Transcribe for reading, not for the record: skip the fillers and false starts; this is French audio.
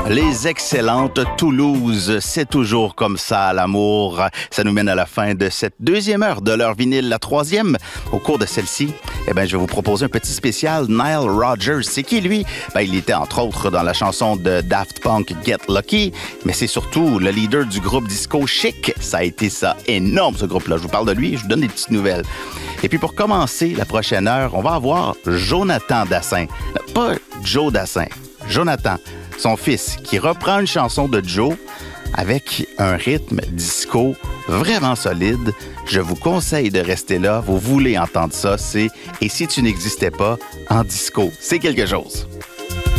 Les excellentes Toulouse, c'est toujours comme ça, l'amour. Ça nous mène à la fin de cette deuxième heure de l'heure vinyle, la troisième. Au cours de celle-ci, je vais vous proposer un petit spécial Nile Rodgers. C'est qui, lui? Il était entre autres dans la chanson de Daft Punk Get Lucky, mais c'est surtout le leader du groupe disco Chic. Ça a été ça énorme, ce groupe-là. Je vous parle de lui et je vous donne des petites nouvelles. Et puis pour commencer la prochaine heure, on va avoir Jonathan Dassin. Pas Joe Dassin, Jonathan. Son fils, qui reprend une chanson de Joe avec un rythme disco vraiment solide. Je vous conseille de rester là. Vous voulez entendre ça, c'est « Et si tu n'existais pas en disco ». C'est quelque chose.